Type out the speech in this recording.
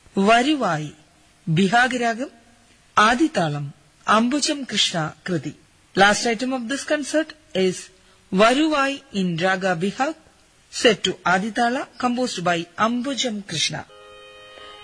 വരുവായി Behag Ragam ആദിതാളം Ambujam Krishna Krithi. Last item of this concert is Varuvai in Raga Bihag, set to Aditala, composed by Ambujam Krishna.